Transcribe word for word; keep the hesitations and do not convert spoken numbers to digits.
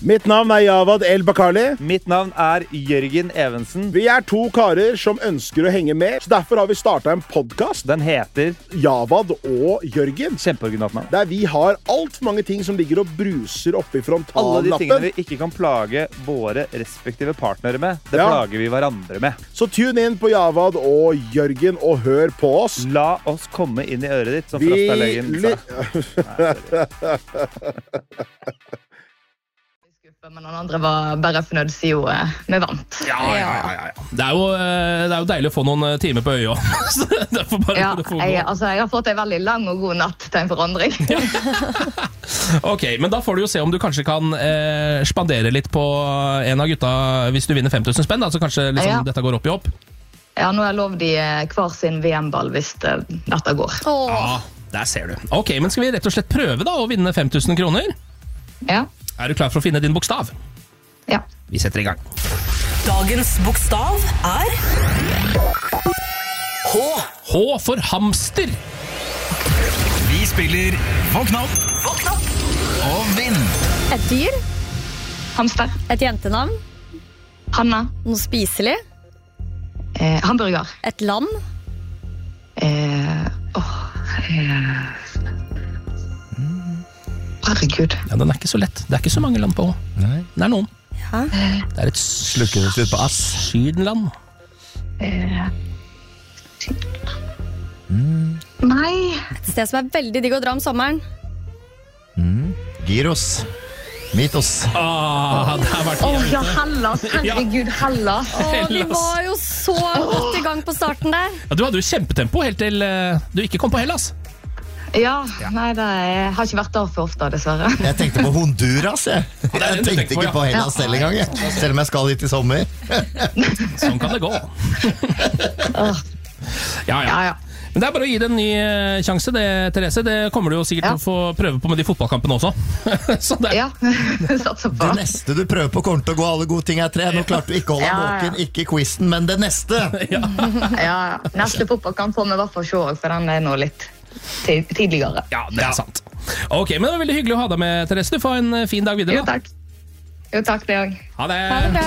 Mitt navn er Javad El Bakali. Mitt navn er Jørgen Evensen. Vi er to karer som ønsker å henge med, så derfor har vi startet en podcast. Den heter Javad og Jørgen. Kjempeoriginalt navn. Der vi har alt for mange ting som ligger og bruser oppe i frontallappen. Alle de tingene vi ikke kan plage våre respektive partnere med, det Ja. plager vi hverandre med. Så tune inn på Javad og Jørgen og hør på oss. La oss komme inn i øret ditt, som Vi Frastad-legen sa. Men den andre var bare fornøyd, sier jo eh, med vant. Ja, ja, ja, ja. Det, er jo, eh, det er jo deilig å få noen timer på øya. Så det får bare Ja, det får jeg, gå. altså, jeg har fått en veldig lang og god natt til en forandring. Ok, men da får du jo se om du kanskje kan eh, spandere litt på en av gutta hvis du vinner fem tusen spenn. Altså kanskje liksom, Ja. dette går opp i opp. Ja, nå har jeg lovd de eh, hver sin V M-ball hvis det, dette går. Ja, der ser du. Ok, men skal vi rett og slett prøve da å vinne fem tusen kroner? Ja, Er du klar for å finne din bokstav? ja. Vi setter i gang. Dagens bokstav er H. H for hamster. Vi spiller Våkn opp Våkn opp. og vinn. Et dyr, Hamster. et jentenavn, Hanna. noe spiselig, Eh, hamburger. et land, Eh, åh, eh. Herregud. Ja, den er ikke så lett. Det er ikke så mange land på H. Nei. Det er noen. ja. Det er et Slukker det ut på ass. sydenland. Eh. Nei. et sted som er veldig digg å dra om sommeren. Gyros. Mytos. Ah, det har vært Åh, ja, Hellas. Herregud, Hellas. Å, vi Hellas. var jo så godt i gang på starten der. Ja, du hadde jo kjempetempo helt til eh, du ikke kom på Hellas. Ja, nei, det er, har ikke vært der for ofte, dessverre. Jeg tenkte på Honduras, jeg. det er Jeg den du tenkte tenker på, ikke på ja. Hellas selv engang, jeg. Selv om jeg skal dit i sommer. Sånn kan det gå. Ja, ja. Ja, ja. Men det er bare å gi det en ny eh, sjanse, det, Therese. Det kommer du jo sikkert Ja. til å få prøve på med de fotballkampene også. Så det, Ja, satser på. Det neste du prøver på kommer til å gå alle gode ting er tre. Nå klarte du ikke å holde Ja, ja. våken, ikke quizen, men det neste. Ja, ja. Neste fotballkamp får vi i hvert fall se, for den er nå litt tid- tidligere. ja, det er sant. Ok, men det var veldig hyggelig å ha deg med, Therese. Du får en eh, fin dag videre. Jo, Da. takk. Jo, takk det også. Ha det! Ha det bra.